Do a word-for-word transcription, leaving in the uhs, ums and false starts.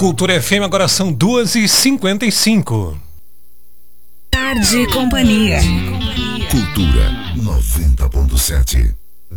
Cultura F M, agora são duas e cinquenta e cinco. Tarde e Companhia. Cultura noventa ponto sete.